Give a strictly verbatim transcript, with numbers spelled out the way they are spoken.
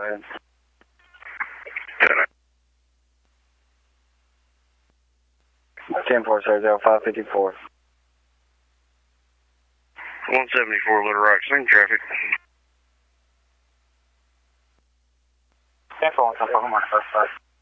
ahead. ten four zero five fifty-four. one seventy-four Little Rock, same traffic. ten four one seven four, come on, first five.